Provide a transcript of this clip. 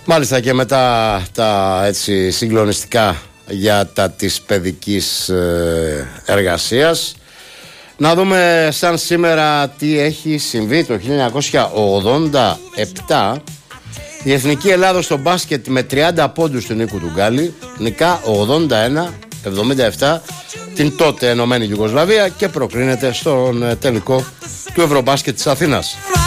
Μάλιστα και μετά τα έτσι συγκλονιστικά για τα της παιδικής εργασίας. Να δούμε σαν σήμερα τι έχει συμβεί. Το 1987 η Εθνική Ελλάδος στο μπάσκετ με 30 πόντους του Νίκου του Γκάλη νικά 81-77 την τότε ενωμένη Ιουγκοσλαβία και προκρίνεται στον τελικό του Ευρωμπάσκετ της Αθήνας.